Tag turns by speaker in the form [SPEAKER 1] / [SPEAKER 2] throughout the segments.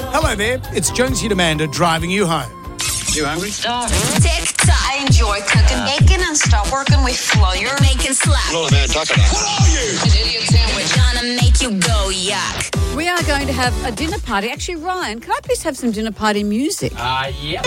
[SPEAKER 1] Hello there, it's Jonesy and Amanda driving you home.
[SPEAKER 2] You hungry?
[SPEAKER 3] TikTok. I enjoy cooking bacon and stop working with flour. Making slap.
[SPEAKER 2] What are you?
[SPEAKER 3] An idiot sandwich.
[SPEAKER 4] Gonna make you go yuck.
[SPEAKER 5] We are going to have a dinner party. Actually, Ryan, can I please have some dinner party music?
[SPEAKER 6] Yep.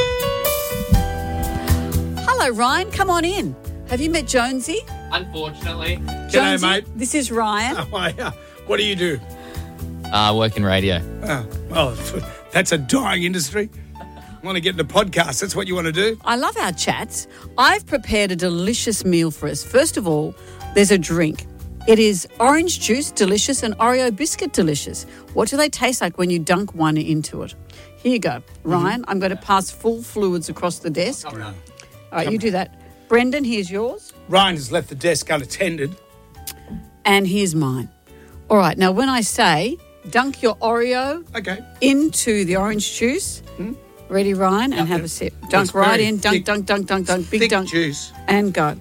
[SPEAKER 5] Hello, Ryan. Come on in. Have you met Jonesy?
[SPEAKER 6] Unfortunately.
[SPEAKER 1] G'day,
[SPEAKER 5] Jonesy,
[SPEAKER 1] mate.
[SPEAKER 5] this is Ryan.
[SPEAKER 1] What do you do?
[SPEAKER 6] Work in radio.
[SPEAKER 1] Well, that's a dying industry. Want to get into podcasts, that's what you want to do?
[SPEAKER 5] I love our chats. I've prepared a delicious meal for us. First of all, there's a drink. It is orange juice, delicious, and Oreo biscuit, delicious. What do they taste like when you dunk one into it? Here you go. Ryan, I'm going to pass full fluids across the desk.
[SPEAKER 6] Come on.
[SPEAKER 5] All right, you do that. Brendan, here's yours.
[SPEAKER 1] Ryan has left the desk unattended.
[SPEAKER 5] And here's mine. All right, now when I say dunk your Oreo
[SPEAKER 1] Okay.
[SPEAKER 5] into the orange juice, ready, Ryan, and have a sip. Dunk
[SPEAKER 1] It's
[SPEAKER 5] right
[SPEAKER 1] very
[SPEAKER 5] in, dunk,
[SPEAKER 1] thick-
[SPEAKER 5] dunk, dunk, dunk, dunk, big
[SPEAKER 1] Thick
[SPEAKER 5] dunk,
[SPEAKER 1] juice.
[SPEAKER 5] and go.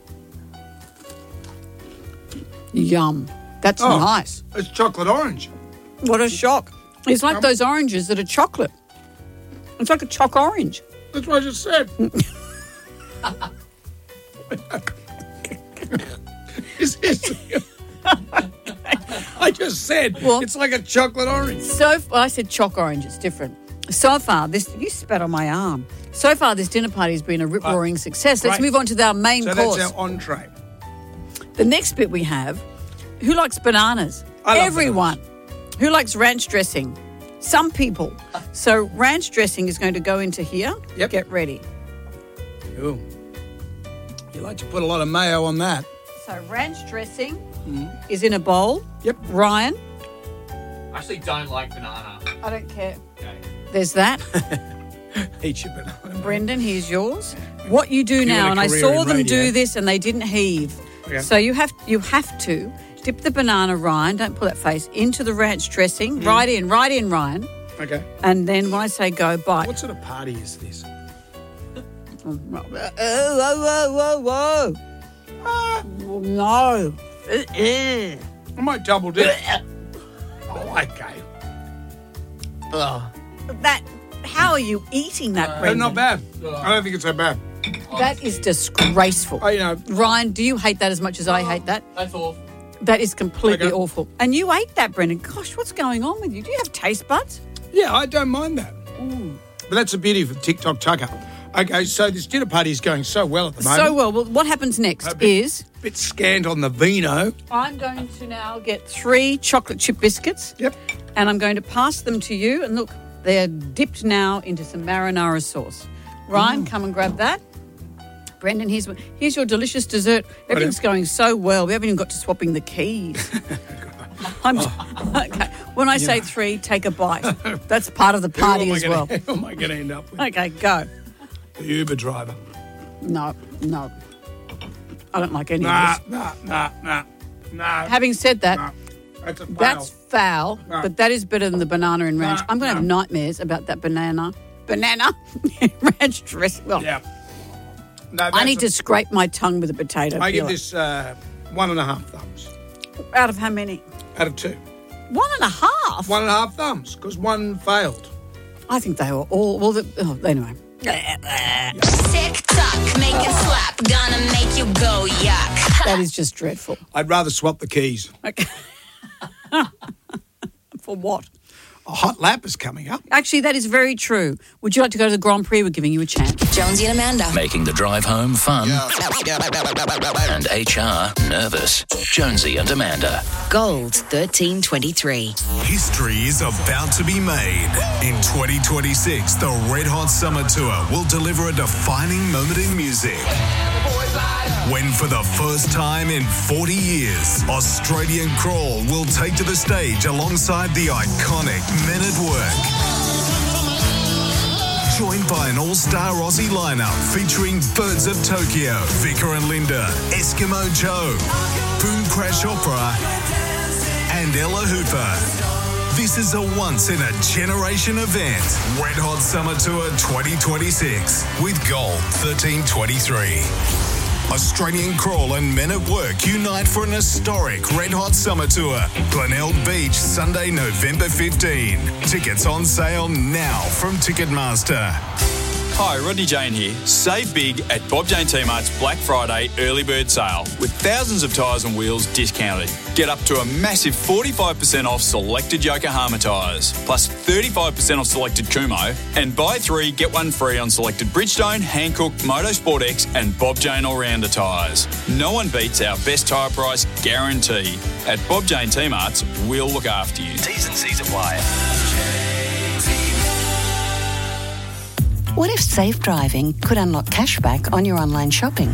[SPEAKER 5] Yum. That's
[SPEAKER 1] Oh.
[SPEAKER 5] nice.
[SPEAKER 1] It's chocolate orange.
[SPEAKER 5] What a shock. It's like those oranges that are chocolate. It's like a choc orange.
[SPEAKER 1] That's what I just said. Is this? I just said
[SPEAKER 5] What?
[SPEAKER 1] it's like a chocolate orange.
[SPEAKER 5] I said choc orange. It's different. So far, you spat on my arm. So far, this dinner party has been a rip-roaring success. Let's
[SPEAKER 1] Right.
[SPEAKER 5] move on to our main
[SPEAKER 1] So
[SPEAKER 5] course.
[SPEAKER 1] that's our entree.
[SPEAKER 5] The next bit we have, who likes bananas?
[SPEAKER 1] I love
[SPEAKER 5] Everyone. Who likes ranch dressing? Some people. So ranch dressing is going to go into here.
[SPEAKER 1] Yep.
[SPEAKER 5] Get ready.
[SPEAKER 1] Ooh. You like to put a lot of mayo on that.
[SPEAKER 5] So ranch dressing is in a bowl.
[SPEAKER 1] Yep.
[SPEAKER 5] Ryan,
[SPEAKER 6] I actually don't like banana.
[SPEAKER 5] I don't care.
[SPEAKER 6] Okay.
[SPEAKER 5] There's that.
[SPEAKER 1] Eat your banana.
[SPEAKER 5] Brendan, here's yours. What you do
[SPEAKER 1] You
[SPEAKER 5] now,
[SPEAKER 1] want
[SPEAKER 5] and
[SPEAKER 1] a
[SPEAKER 5] I
[SPEAKER 1] career
[SPEAKER 5] saw
[SPEAKER 1] in
[SPEAKER 5] them
[SPEAKER 1] radio?
[SPEAKER 5] do this and they didn't heave.
[SPEAKER 1] Okay.
[SPEAKER 5] So you have to dip the banana, Ryan, don't pull that face, into the ranch dressing. Right in, Ryan.
[SPEAKER 1] Okay.
[SPEAKER 5] And then when I say go, bite.
[SPEAKER 1] What sort of party is this?
[SPEAKER 5] Whoa. No.
[SPEAKER 1] I might double dip. Oh, okay.
[SPEAKER 5] How are you eating that,
[SPEAKER 1] They're
[SPEAKER 5] Brendan?
[SPEAKER 1] not bad. I don't think it's so bad.
[SPEAKER 5] That is disgraceful. Ryan, do you hate that as much as I hate that?
[SPEAKER 6] That's awful.
[SPEAKER 5] That is completely
[SPEAKER 1] Okay.
[SPEAKER 5] awful. And you ate that, Brendan. Gosh, what's going on with you? Do you have taste buds?
[SPEAKER 1] Yeah, I don't mind that. But that's the beauty of TikTok Tucker. Okay, so this dinner party is going so well at the moment.
[SPEAKER 5] So well. Well, what happens next
[SPEAKER 1] A bit-
[SPEAKER 5] is
[SPEAKER 1] Bit scant on the vino.
[SPEAKER 5] I'm going to now get 3 chocolate chip biscuits.
[SPEAKER 1] Yep.
[SPEAKER 5] And I'm going to pass them to you. And look, they're dipped now into some marinara sauce. Ryan, come and grab that. Brendan, here's your delicious dessert. Everything's going so well. We haven't even got to swapping the keys. Okay. When I say 3, take a bite. That's part of the party as well.
[SPEAKER 1] Who am I going to end up with?
[SPEAKER 5] Okay, go.
[SPEAKER 1] The Uber driver.
[SPEAKER 5] No. I don't like any
[SPEAKER 1] Nah.
[SPEAKER 5] of this.
[SPEAKER 1] Having
[SPEAKER 5] Having said that,
[SPEAKER 1] that's a fail.
[SPEAKER 5] that's foul,
[SPEAKER 1] No.
[SPEAKER 5] but that is better than the banana and ranch.
[SPEAKER 1] No,
[SPEAKER 5] I'm going to have
[SPEAKER 1] no.
[SPEAKER 5] nightmares about that banana ranch dressing. Well,
[SPEAKER 1] Yeah. No,
[SPEAKER 5] I need to scrape my tongue with a potato
[SPEAKER 1] I give
[SPEAKER 5] peeler.
[SPEAKER 1] this 1.5 thumbs
[SPEAKER 5] Out of how many?
[SPEAKER 1] out of 2.
[SPEAKER 5] 1.5?
[SPEAKER 1] 1.5 thumbs because 1 failed.
[SPEAKER 5] I think they were all. Well, anyway.
[SPEAKER 4] TikTok, make it slap. Gonna make you go yuck.
[SPEAKER 5] That is just dreadful.
[SPEAKER 1] I'd rather swap the keys.
[SPEAKER 5] Okay. For what?
[SPEAKER 1] A hot lap is coming up.
[SPEAKER 5] Actually, that is very true. Would you like to go to the Grand Prix? We're giving you a chance.
[SPEAKER 4] Jonesy and Amanda.
[SPEAKER 7] Making the drive home fun and HR nervous. Jonesy and Amanda.
[SPEAKER 4] Gold 1323.
[SPEAKER 8] History is about to be made. In 2026, the Red Hot Summer Tour will deliver a defining moment in music. When for the first time in 40 years, Australian Crawl will take to the stage alongside the iconic Men at Work. Joined by an all-star Aussie lineup featuring Birds of Tokyo, Vicar and Linda, Eskimo Joe, Boom Crash Opera, and Ella Hooper. This is a once-in-a-generation event. Red Hot Summer Tour 2026 with Gold 1323. Australian Crawl and Men at Work unite for an historic Red Hot Summer Tour. Glenelg Beach, Sunday, November 15. Tickets on sale now from Ticketmaster.
[SPEAKER 9] Hi, Rodney Jane here. Save big at Bob Jane T-Mart's Black Friday early bird sale with thousands of tyres and wheels discounted. Get up to a massive 45% off selected Yokohama tyres, plus 35% off selected Kumo, and buy 3, get 1 free on selected Bridgestone, Hankook, Motorsport X and Bob Jane All-Rounder tyres. No one beats our best tyre price guarantee. At Bob Jane T-Mart's, we'll look after you.
[SPEAKER 7] T's and C's apply.
[SPEAKER 10] What if safe driving could unlock cashback on your online shopping?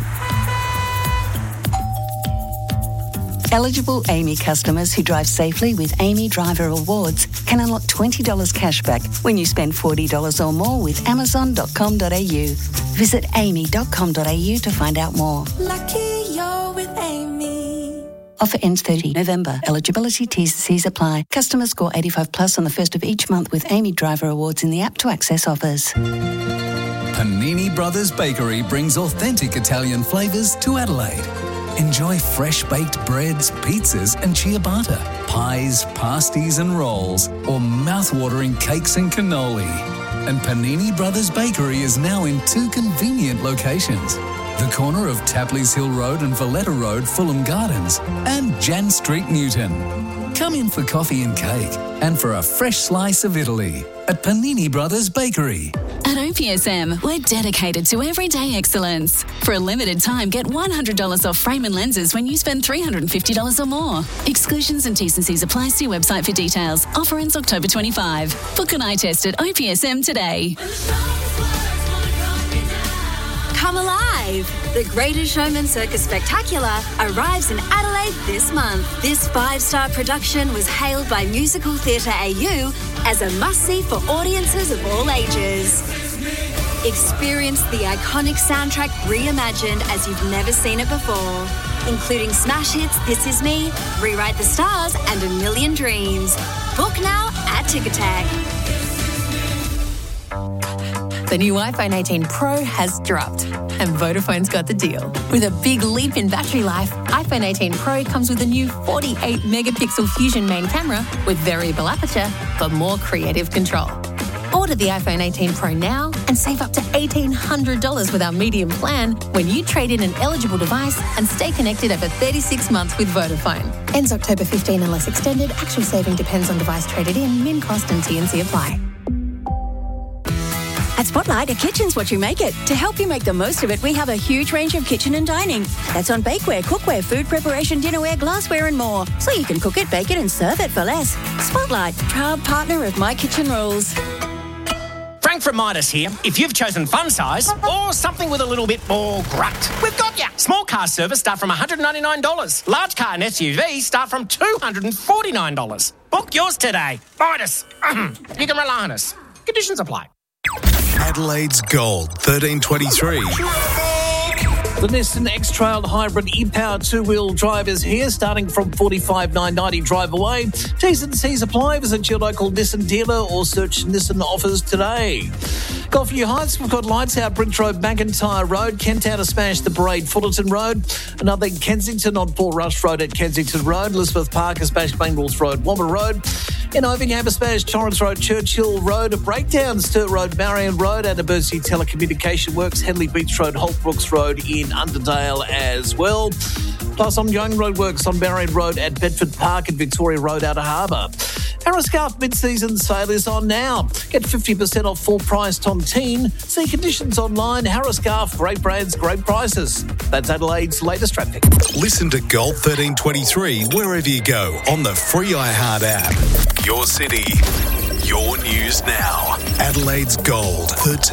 [SPEAKER 10] Eligible Amy customers who drive safely with Amy Driver Awards can unlock $20 cashback when you spend $40 or more with Amazon.com.au. Visit amy.com.au to find out more.
[SPEAKER 11] Lucky you're with Amy.
[SPEAKER 10] Offer ends 30 November. Eligibility T's and C's apply. Customers score 85 plus on the first of each month with Amy Driver Awards in the app to access offers.
[SPEAKER 12] Panini Brothers Bakery brings authentic Italian flavours to Adelaide. Enjoy fresh baked breads, pizzas and ciabatta, pies, pasties and rolls, or mouth-watering cakes and cannoli. And Panini Brothers Bakery is now in 2 convenient locations. The corner of Tapley's Hill Road and Valletta Road, Fulham Gardens, and Jan Street, Newton. Come in for coffee and cake and for a fresh slice of Italy at Panini Brothers Bakery.
[SPEAKER 13] At OPSM, we're dedicated to everyday excellence. For a limited time, get $100 off frame and lenses when you spend $350 or more. Exclusions and T's and C's apply. See website for details. Offer ends October 25. Book an eye test at OPSM today.
[SPEAKER 14] Come alive! The Greatest Showman Circus Spectacular arrives in Adelaide this month. This 5-star production was hailed by Musical Theatre AU as a must-see for audiences of all ages. Experience the iconic soundtrack reimagined as you've never seen it before, including smash hits This Is Me, Rewrite the Stars and A Million Dreams. Book now at Ticketek.
[SPEAKER 15] The new iPhone 18 Pro has dropped, and Vodafone's got the deal. With a big leap in battery life, iPhone 18 Pro comes with a new 48-megapixel Fusion main camera with variable aperture for more creative control. Order the iPhone 18 Pro now and save up to $1,800 with our medium plan when you trade in an eligible device and stay connected over 36 months with Vodafone. Ends October 15 unless extended. Actual saving depends on device traded in. Min cost and T&C apply.
[SPEAKER 14] At Spotlight, a kitchen's what you make it. To help you make the most of it, we have a huge range of kitchen and dining. That's on bakeware, cookware, food preparation, dinnerware, glassware and more. So you can cook it, bake it and serve it for less. Spotlight, proud partner of My Kitchen Rules.
[SPEAKER 16] Frank from Midas here. If you've chosen fun size or something with a little bit more grunt, we've got ya. Small car service start from $199. Large car and SUV start from $249. Book yours today. Midas. You can rely on us. Conditions apply.
[SPEAKER 8] Adelaide's Gold, 1323.
[SPEAKER 17] The Nissan X-Trail Hybrid e-Power 2-wheel drive is here, starting from $45,990 drive away. T's and C's apply. Visit your local Nissan dealer or search Nissan offers today. Gulfview Heights, we've got lights out Bridge Road, McIntyre Road, Kent out to smash the Parade, Fullerton Road. Another in Kensington on Paul Rush Road at Kensington Road. Elizabeth Park has smashed Bangles Road, Womber Road. In Ovingham has smashed Torrance Road, Churchill Road. A breakdown, Sturt Road, Marion Road. And Abercy Telecommunication Works, Henley Beach Road, Holtbrooks Road in Underdale as well. Plus ongoing roadworks on Marion Road at Bedford Park and Victoria Road Outer Harbour. Harriscarf mid-season sale is on now. Get 50% off full price Tontine. See conditions online. Harriscarf, great brands, great prices. That's Adelaide's latest traffic.
[SPEAKER 8] Listen to Gold 1323 wherever you go on the free iHeart app. Your city, your news now. Adelaide's Gold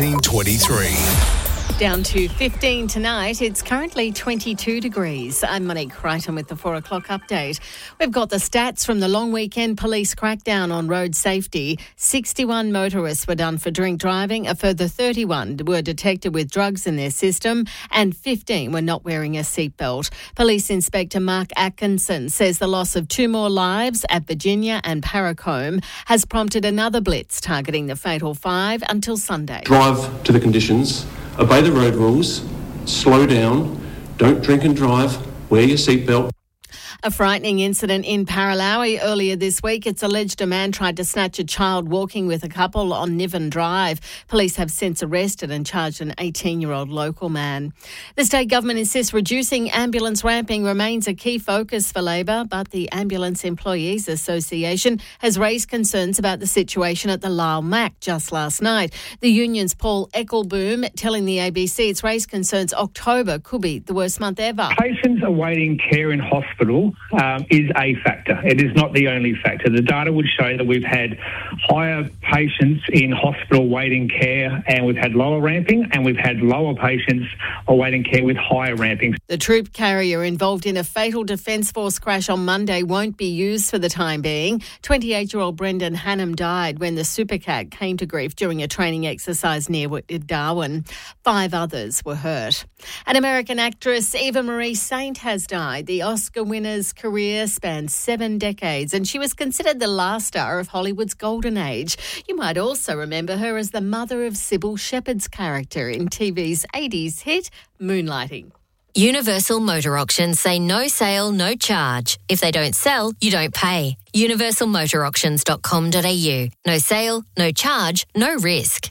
[SPEAKER 8] 1323.
[SPEAKER 18] Down to 15 tonight. It's currently 22 degrees. I'm Monique Crichton with the 4 o'clock update. We've got the stats from the long weekend police crackdown on road safety. 61 motorists were done for drink driving. A further 31 were detected with drugs in their system and 15 were not wearing a seatbelt. Police Inspector Mark Atkinson says the loss of 2 more lives at Virginia and Paracombe has prompted another blitz targeting the fatal 5 until Sunday.
[SPEAKER 19] Drive to the conditions. Obey the road rules, slow down, don't drink and drive, wear your seatbelt.
[SPEAKER 18] A frightening incident in Paralawi earlier this week. It's alleged a man tried to snatch a child walking with a couple on Niven Drive. Police have since arrested and charged an 18-year-old local man. The state government insists reducing ambulance ramping remains a key focus for Labor, but the Ambulance Employees Association has raised concerns about the situation at the Lyle Mac just last night. The union's Paul Eckelboom telling the ABC it's raised concerns October could be the worst month ever.
[SPEAKER 20] Patients awaiting care in hospital is a factor. It is not the only factor. The data would show that we've had higher patients in hospital waiting care and we've had lower ramping, and we've had lower patients awaiting care with higher ramping.
[SPEAKER 18] The troop carrier involved in a fatal Defence Force crash on Monday won't be used for the time being. 28-year-old Brendan Hannam died when the Supercat came to grief during a training exercise near Darwin. 5 others were hurt. An American actress, Eva Marie Saint, has died. The Oscar winner's career spanned 7 decades, and she was considered the last star of Hollywood's golden age. You might also remember her as the mother of Sybil Shepherd's character in TV's 80s hit Moonlighting.
[SPEAKER 21] Universal Motor Auctions say no sale, no charge. If they don't sell, you don't pay. universalmotorauctions.com.au. No sale, no charge, no risk.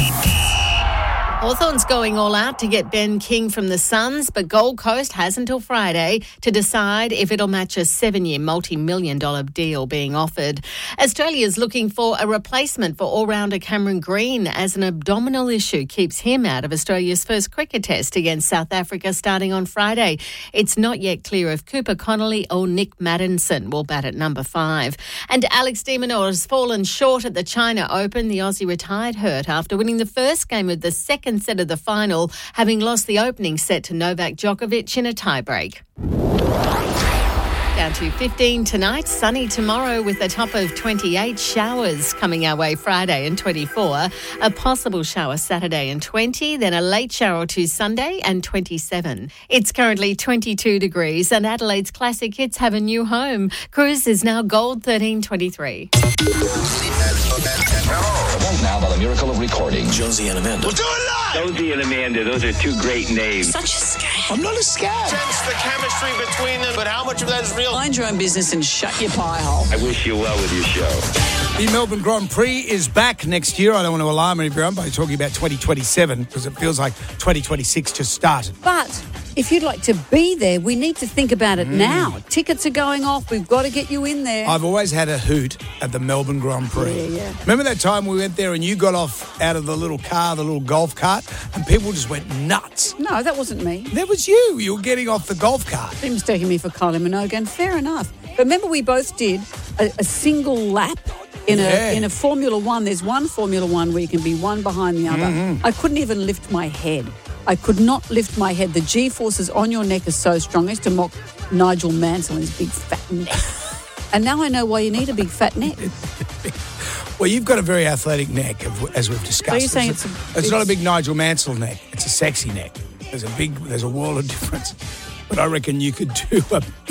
[SPEAKER 18] Hawthorn's going all out to get Ben King from the Suns, but Gold Coast has until Friday to decide if it'll match a 7-year multi-million-dollar deal being offered. Australia's looking for a replacement for all-rounder Cameron Green as an abdominal issue keeps him out of Australia's first cricket test against South Africa starting on Friday. It's not yet clear if Cooper Connolly or Nick Maddinson will bat at number 5. And Alex de Minaur has fallen short at the China Open. The Aussie retired hurt after winning the first game of the second set of the final, having lost the opening set to Novak Djokovic in a tiebreak. Down to 15 tonight, sunny tomorrow with a top of 28, showers coming our way Friday and 24, a possible shower Saturday and 20, then a late shower or two Sunday and 27. It's currently 22 degrees and Adelaide's classic hits have a new home. Cruise is now Gold 1323.
[SPEAKER 7] Now, by the miracle of recording, Jonesy and Amanda.
[SPEAKER 2] We'll do it live!
[SPEAKER 22] Jonesy and Amanda, those are 2 great names.
[SPEAKER 2] Such a scam. I'm not a scam. Sense the chemistry between them, but how much of that is real?
[SPEAKER 5] Mind your own business and shut your pie hole.
[SPEAKER 22] I wish you well with your show.
[SPEAKER 1] The Melbourne Grand Prix is back next year. I don't want to alarm everyone by talking about 2027 because it feels like 2026 just started.
[SPEAKER 5] But if you'd like to be there, we need to think about it now. Tickets are going off. We've got to get you in there.
[SPEAKER 1] I've always had a hoot at the Melbourne Grand Prix.
[SPEAKER 5] Yeah.
[SPEAKER 1] Remember that time we went there and you got off out of the little car, the little golf cart, and people just went nuts?
[SPEAKER 5] No, that wasn't me.
[SPEAKER 1] That was you. You were getting off the golf cart.
[SPEAKER 5] You're mistaking me for Kylie Minogue, and fair enough. But remember, we both did a single lap in a Formula One. There's one Formula One where you can be one behind the other.
[SPEAKER 1] Mm-hmm.
[SPEAKER 5] I couldn't even lift my head. I could not lift my head. The G-forces on your neck are so strong. I used to mock Nigel Mansell and his big fat neck. And now I know why you need a big fat neck.
[SPEAKER 1] Well, you've got a very athletic neck, as we've discussed.
[SPEAKER 5] So you're saying
[SPEAKER 1] it's not a big Nigel Mansell neck. It's a sexy neck. There's a world of difference. But I reckon you could do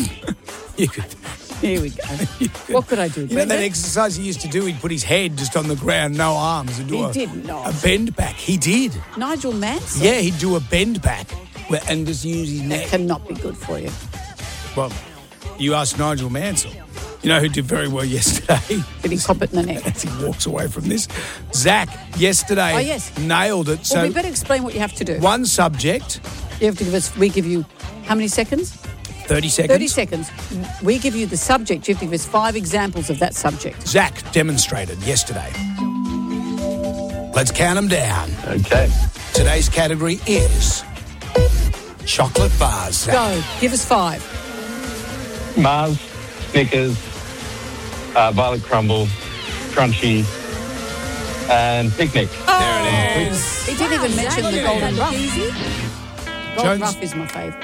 [SPEAKER 5] Here we go. What could I do?
[SPEAKER 1] You know that exercise he used to do? He'd put his head just on the ground, no arms, and do a bend back. He did.
[SPEAKER 5] Nigel Mansell?
[SPEAKER 1] Yeah, he'd do a bend back and just use his neck.
[SPEAKER 5] That cannot be good for you.
[SPEAKER 1] Well, you asked Nigel Mansell. You know who did very well yesterday?
[SPEAKER 5] Did he pop it in the neck?
[SPEAKER 1] As he walks away from this. Zach, yesterday, nailed it.
[SPEAKER 5] Well, we better explain what you have to do.
[SPEAKER 1] One subject.
[SPEAKER 5] You have to give us, we give you, how many seconds?
[SPEAKER 1] 30 seconds.
[SPEAKER 5] 30 seconds. We give you the subject. You have to give us 5 examples of that subject.
[SPEAKER 1] Zach demonstrated yesterday. Let's count them down.
[SPEAKER 22] Okay.
[SPEAKER 1] Today's category is chocolate bars. Zach.
[SPEAKER 5] Go. Give us 5.
[SPEAKER 22] Mars, Snickers, Violet Crumble, Crunchy, and Picnic.
[SPEAKER 5] There it is. He didn't even mention the Golden Ruff. Golden Ruff is my favourite.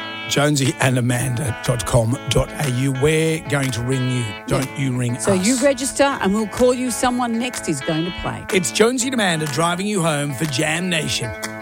[SPEAKER 1] JonesyandAmanda.com.au. We're going to ring you. Don't you ring us.
[SPEAKER 5] So you register and we'll call you. Someone next is going to play.
[SPEAKER 1] It's Jonesy and Amanda driving you home for Jam Nation.